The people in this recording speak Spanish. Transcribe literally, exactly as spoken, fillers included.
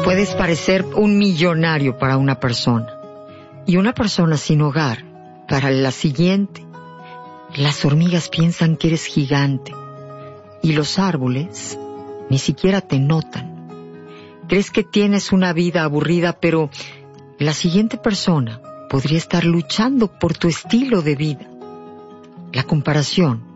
Puedes parecer un millonario para una persona y una persona sin hogar para la siguiente. Las hormigas piensan que eres gigante y los árboles ni siquiera te notan. Crees que tienes una vida aburrida, pero la siguiente persona podría estar luchando por tu estilo de vida. La comparación